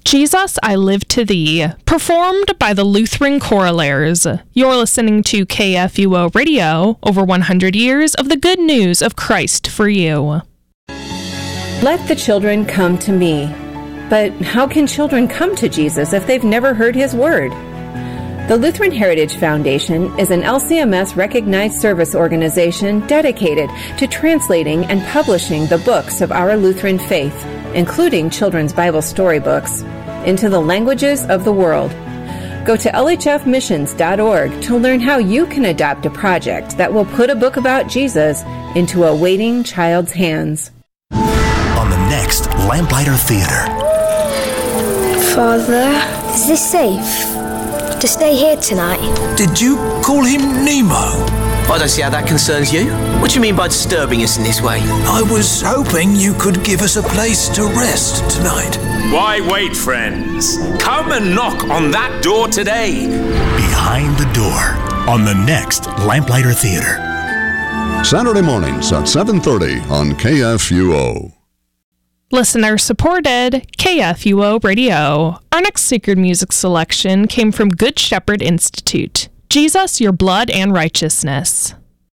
Jesus, I Live to Thee, performed by the Lutheran Choralaires. You're listening to KFUO Radio, over 100 years of the good news of Christ for you. Let the children come to me. But how can children come to Jesus if they've never heard his word? The Lutheran Heritage Foundation is an LCMS-recognized service organization dedicated to translating and publishing the books of our Lutheran faith, including children's Bible storybooks, into the languages of the world. Go to lhfmissions.org to learn how you can adopt a project that will put a book about Jesus into a waiting child's hands. On the next Lamplighter Theater. Father, is this safe? To stay here tonight? Did you call him Nemo? I don't see how that concerns you. What do you mean by disturbing us in this way? I was hoping you could give us a place to rest tonight. Why wait, friends? Come and knock on that door today. Behind the Door on the next Lamplighter Theater. Saturday mornings at 7:30 on KFUO. Listener supported KFUO Radio. Our next sacred music selection came from Good Shepherd Institute. Jesus, Your Blood and Righteousness.